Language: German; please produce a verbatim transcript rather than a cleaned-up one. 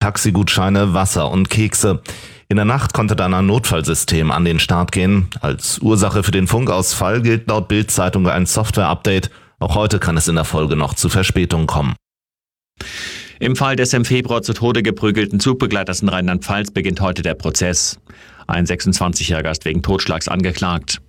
Taxigutscheine, Wasser und Kekse. In der Nacht konnte dann ein Notfallsystem an den Start gehen. Als Ursache für den Funkausfall gilt laut Bild-Zeitung ein Software-Update. Auch heute kann es in der Folge noch zu Verspätungen kommen. Im Fall des im Februar zu Tode geprügelten Zugbegleiters in Rheinland-Pfalz beginnt heute der Prozess. Ein sechsundzwanzigjähriger ist wegen Totschlags angeklagt.